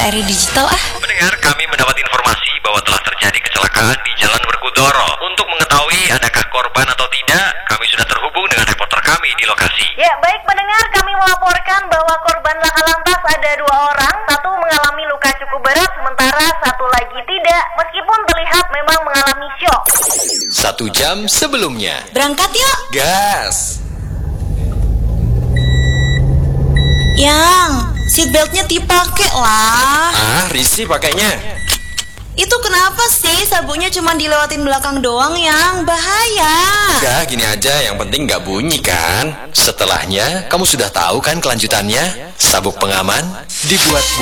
RRI Digital ah. Pendengar, kami mendapat informasi bahwa telah terjadi kecelakaan di Jalan Werkudara. Untuk mengetahui adakah korban atau tidak, kami sudah terhubung dengan reporter kami di lokasi. Ya, baik pendengar, kami melaporkan bahwa korban laka lantas ada 2 orang. Satu mengalami luka cukup berat, sementara satu lagi tidak, meskipun terlihat memang mengalami syok. 1 jam sebelumnya. Berangkat yuk. Gas. Yang, seatbeltnya dipakai lah. Risih pakainya. Itu kenapa sih sabuknya cuma dilewatin belakang doang yang bahaya? Udah gini aja, yang penting nggak bunyi kan. Setelahnya kamu sudah tahu kan kelanjutannya. Sabuk pengaman dibuat